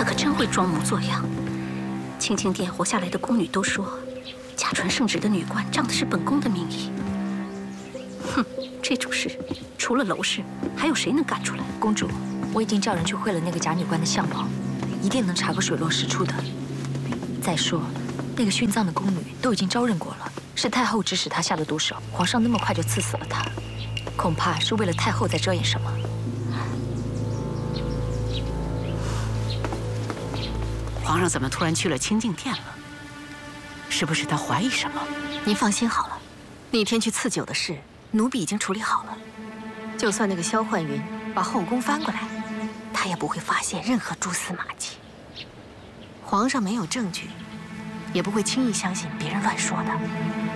她可真会装模作样。清静殿活下来的宫女都说，假传圣旨的女官仗的是本宫的名义。哼，这种事除了娄氏，还有谁能干出来？ 公主，我已经叫人去会了那个假女官的相貌，一定能查个水落石出的。再说，那个殉葬的宫女都已经招认过了，是太后指使她下的毒手。皇上那么快就赐死了她，恐怕是为了太后在遮掩什么。 皇上怎么突然去了清静殿了？是不是他怀疑什么？ 您放心好了，那天去赐酒的事，奴婢已经处理好了。就算那个萧焕云把后宫翻过来，他也不会发现任何蛛丝马迹。皇上没有证据，也不会轻易相信别人乱说的。